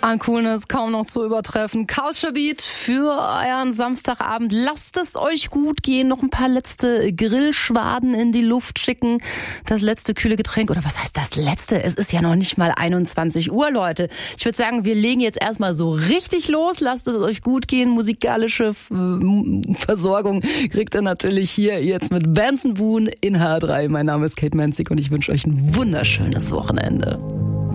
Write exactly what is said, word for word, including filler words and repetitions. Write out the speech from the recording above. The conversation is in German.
An Coolness kaum noch zu übertreffen. Culture Beat für euren Samstagabend. Lasst es euch gut gehen. Noch ein paar letzte Grillschwaden in die Luft schicken. Das letzte kühle Getränk. Oder was heißt das letzte? Es ist ja noch nicht mal einundzwanzig Uhr, Leute. Ich würde sagen, wir legen jetzt erstmal so richtig los. Lasst es euch gut gehen. Musikalische Versorgung kriegt ihr natürlich hier jetzt mit Benson Boone in H drei. Mein Name ist Kate Menzig und ich wünsche euch ein wunderschönes Wochenende.